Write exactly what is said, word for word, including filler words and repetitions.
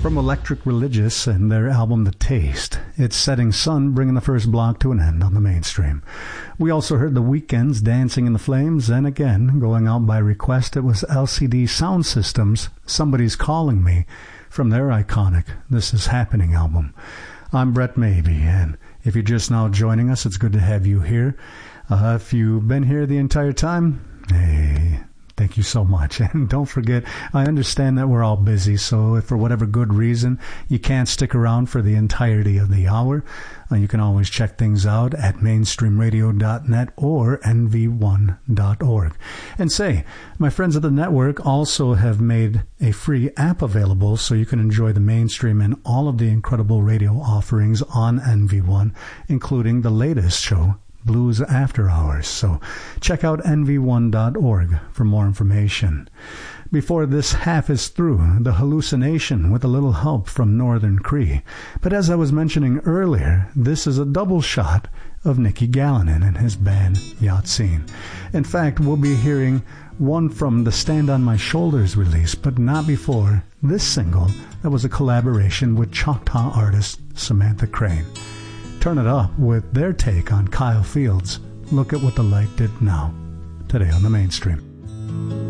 From Electric Religious and their album The Taste, it's Setting Sun, bringing the first block to an end on the mainstream. We also heard The Weeknd's Dancing in the Flames, and again, going out by request, it was L C D Sound System's Somebody's Calling Me from their iconic This Is Happening album. I'm Brett Maybe, and if you're just now joining us, it's good to have you here. Uh, if you've been here the entire time, hey... thank you so much. And don't forget, I understand that we're all busy, so if for whatever good reason you can't stick around for the entirety of the hour, uh, you can always check things out at mainstream radio dot net or N V one dot org. And say, my friends at the network also have made a free app available so you can enjoy the mainstream and all of the incredible radio offerings on N V one, including the latest show, Blues After Hours. So check out N V one dot org for more information. Before this half is through, The Hallucination with a little help from Northern Cree. But as I was mentioning earlier, this is a double shot of Nicky Galinan and his band Yahtsin. In fact, we'll be hearing one from the Stand on My Shoulders release, but not before this single that was a collaboration with Choctaw artist Samantha Crane. Turn it up with their take on Kyle Fields' Look at What the Light Did Now, today on the mainstream.